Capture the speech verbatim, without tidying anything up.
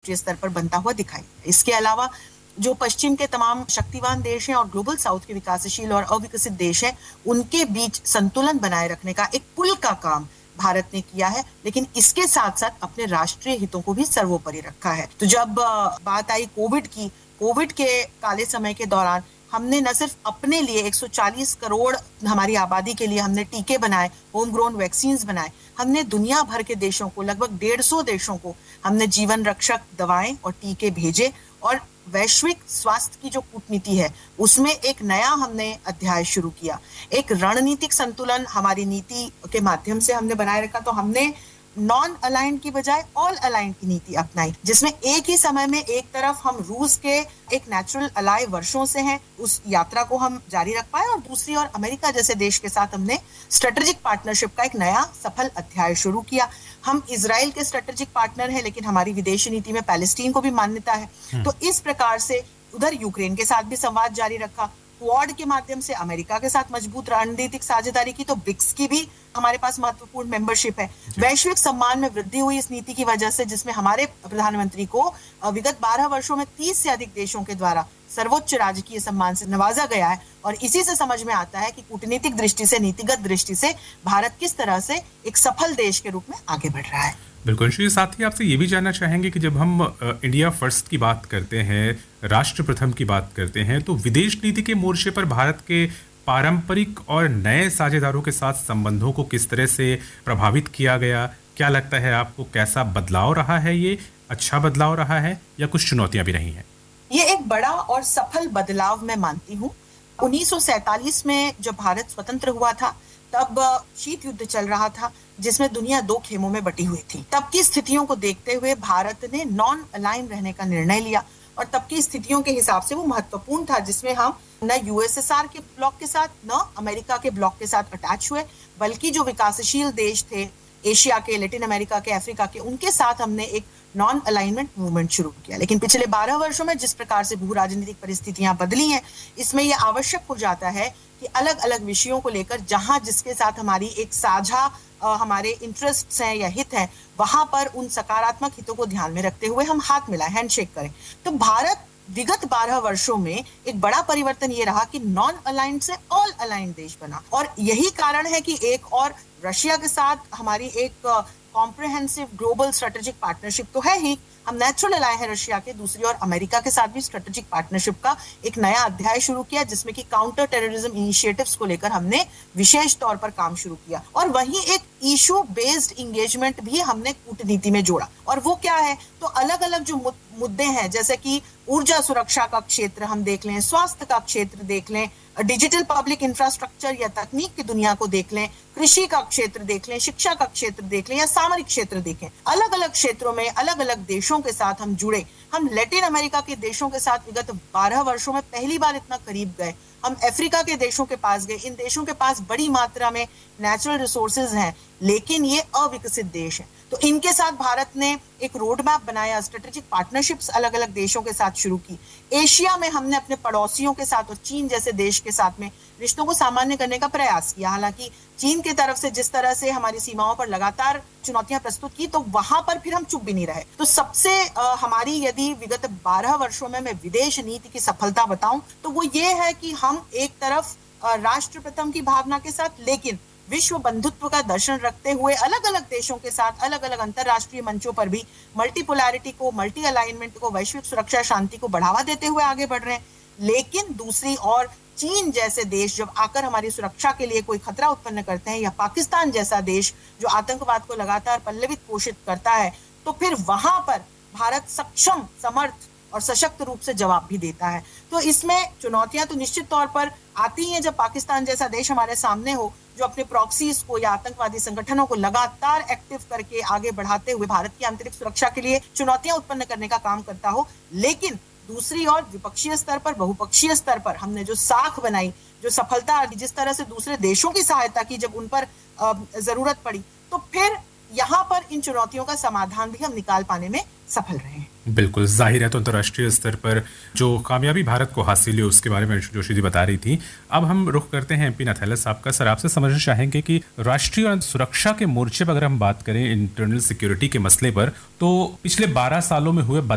अंतर्राष्ट्रीय स्तर पर बनता हुआ दिखाई। इसके अलावा जो पश्चिम के तमाम शक्तिवान देश हैं और ग्लोबल साउथ के विकासशील और अविकसित देश हैं, उनके बीच संतुलन बनाए रखने का एक पुल का काम भारत ने किया है, लेकिन इसके साथ साथ अपने राष्ट्रीय हितों को भी सर्वोपरि रखा है। तो जब बात आई कोविड की, कोविड के काले समय के दौरान हमने न सिर्फ अपने लिए एक सौ चालीस करोड़ हमारी आबादी के लिए हमने टीके बनाए, होम ग्रोन वैक्सीन्स बनाए, हमने दुनिया भर के देशों को, लगभग डेढ़ सौ देशों को हमने जीवन रक्षक दवाएं और टीके भेजे और वैश्विक स्वास्थ्य की जो कूटनीति है उसमें एक नया हमने अध्याय शुरू किया। एक रणनीतिक संतुलन हमारी नीति के माध्यम से हमने बनाए रखा। तो हमने नॉन अलाइंड की बजाय ऑल अलाइंड की नीति अपनाई, जिसमें एक ही समय में एक तरफ हम रूस के एक नेचुरल अलाय वर्षों से हैं, उस यात्रा को हम जारी रख पाए, और दूसरी ओर अमेरिका जैसे देश के साथ हमने स्ट्रेटेजिक पार्टनरशिप का एक नया सफल अध्याय शुरू किया। हम इजराइल के स्ट्रेटेजिक पार्टनर हैं, लेकिन हमारी विदेशी नीति में पैलेस्टीन को भी मान्यता है। तो इस प्रकार से उधर यूक्रेन के साथ भी संवाद जारी रखा, क्वाड के माध्यम से अमेरिका के साथ मजबूत रणनीतिक साझेदारी की, तो ब्रिक्स की भी हमारे पास महत्वपूर्ण मेंबरशिप है। वैश्विक सम्मान में वृद्धि हुई इस नीति की वजह से, जिसमें हमारे प्रधानमंत्री को विगत बारह वर्षों में तीस से अधिक देशों के द्वारा सर्वोच्च राजकीय सम्मान से नवाजा गया है। और इसी से समझ में आता है कि कूटनीतिक दृष्टि से, नीतिगत दृष्टि से भारत किस तरह से एक सफल देश के रूप में आगे बढ़ रहा है। बिल्कुल श्री, साथ ही आपसे ये भी जानना चाहेंगे कि जब हम इंडिया फर्स्ट की बात करते हैं, राष्ट्र प्रथम की बात करते हैं, तो विदेश नीति के मोर्चे पर भारत के पारंपरिक और नए साझेदारों के साथ संबंधों को किस तरह से प्रभावित किया गया? क्या लगता है आपको, कैसा बदलाव रहा है? ये अच्छा बदलाव रहा है या कुछ चुनौतियां भी रही हैं? ये एक बड़ा और सफल बदलाव मैं मानती हूँ। उन्नीस सौ सैंतालीस में जब भारत स्वतंत्र हुआ था, तब शीत युद्ध चल रहा था, जिसमें दुनिया दो खेमों में बटी हुई थी। तब की स्थितियों को देखते हुए भारत ने नॉन अलाइन रहने का निर्णय लिया, और तब की स्थितियों के हिसाब से वो महत्वपूर्ण था, जिसमें हम न यूएसएसआर के ब्लॉक के साथ, न अमेरिका के ब्लॉक के साथ अटैच हुए, बल्कि जो विकासशील देश थे, एशिया के, लैटिन अमेरिका के, अफ्रीका के, उनके साथ हमने एक नॉन अलाइनमेंट मूवमेंट शुरू किया। लेकिन पिछले बारह वर्षों में जिस प्रकार से भू राजनीतिक परिस्थितियां बदली हैं, इसमें यह आवश्यक हो जाता है कि अलग अलग विषयों को लेकर जहां जिसके साथ हमारी एक साझा हमारे इंटरेस्ट हैं या हित हैं, वहां पर उन सकारात्मक हितों को ध्यान में रखते हुए हम हाथ मिलाएं, हैंडशेक करें। तो भारत विगत बारह वर्षों में एक बड़ा परिवर्तन ये रहा कि नॉन अलाइंड से ऑल अलाइंड देश बना, और यही कारण है कि एक और रशिया के साथ हमारी एक कॉम्प्रिहेंसिव ग्लोबल स्ट्रेटेजिक पार्टनरशिप तो है ही, हम नेचुरल अलाय हैं रशिया के, दूसरी ओर अमेरिका के साथ भी स्ट्रेटेजिक पार्टनरशिप का एक नया अध्याय शुरू किया, जिसमें कि काउंटर टेररिज्म इनिशिएटिव्स को लेकर हमने विशेष तौर पर काम शुरू किया। और वहीं एक इशू बेस्ड एंगेजमेंट भी हमने कूटनीति में जोड़ा। और वो क्या है, तो अलग अलग जो मुद्दे हैं, जैसे कि ऊर्जा सुरक्षा का क्षेत्र हम देख लें, स्वास्थ्य का क्षेत्र देख लें, डिजिटल पब्लिक इंफ्रास्ट्रक्चर या तकनीक की दुनिया को देख लें, कृषि का क्षेत्र देख लें, शिक्षा का क्षेत्र देख लें या सामरिक क्षेत्र देखें, अलग अलग क्षेत्रों में अलग अलग देशों के साथ हम जुड़े। हम लैटिन अमेरिका के देशों के साथ विगत बारह वर्षों में पहली बार इतना करीब गए। हम अफ्रीका के देशों के पास गए। इन देशों के पास बड़ी मात्रा में नेचुरल रिसोर्सेज हैं, लेकिन ये अविकसित देश हैं। तो इनके साथ भारत ने एक रोड मैप बनाया, स्ट्रेटेजिक पार्टनरशिप्स अलग अलग देशों के साथ शुरू की। एशिया में हमने अपने पड़ोसियों के साथ और चीन जैसे देश के साथ में रिश्तों को सामान्य करने का प्रयास किया। हालांकि चीन की तरफ से जिस तरह से हमारी सीमाओं पर लगातार चुनौतियां प्रस्तुत की, तो वहां पर फिर हम चुप भी नहीं रहे। तो सबसे आ, हमारी यदि विगत बारह वर्षों में मैं विदेश नीति की सफलता बताऊं, तो वो ये है कि हम एक तरफ राष्ट्र प्रथम की भावना के साथ, लेकिन विश्व बंधुत्व का दर्शन रखते हुए अलग अलग देशों के साथ अलग अलग अंतरराष्ट्रीय मंचों पर भी मल्टीपोलैरिटी को, मल्टी अलाइनमेंट को, वैश्विक सुरक्षा शांति को बढ़ावा देते हुए आगे बढ़ रहे हैं। लेकिन दूसरी ओर चीन जैसे देश जब आकर हमारी सुरक्षा के लिए कोई खतरा उत्पन्न करते हैं, या पाकिस्तान जैसा देश जो आतंकवाद को लगातार पल्लवित पोषित करता है, तो फिर वहां पर भारत सक्षम, समर्थ और सशक्त रूप से जवाब भी देता है। तो इसमें चुनौतियां तो निश्चित तौर पर आती हैं जब पाकिस्तान जैसा देश हमारे सामने हो, जो अपने प्रॉक्सीज को या आतंकवादी संगठनों को लगातार एक्टिव करके आगे बढ़ाते हुए भारत की आंतरिक सुरक्षा के लिए चुनौतियां उत्पन्न करने का काम करता हो। लेकिन दूसरी ओर विपक्षीय स्तर पर, बहुपक्षीय स्तर पर हमने जो साख बनाई, जो सफलता, जिस तरह से दूसरे देशों की सहायता की जब उन पर जरूरत पड़ी, तो फिर यहाँ पर इन चुनौतियों का समाधान भी हम निकाल पाने में सफल रहे हैं। बिल्कुल जाहिर है, तो अंतर्राष्ट्रीय स्तर पर जो कामयाबी भारत को हासिल है उसके बारे में जोशी जी बता रही थी। अब हम रुख करते हैं एमपी नथैला साहब का। सर, आपसे समझना चाहेंगे कि राष्ट्रीय सुरक्षा के मोर्चे पर अगर हम बात करें, इंटरनल सिक्योरिटी के मसले पर, तो पिछले बारह सालों में हुए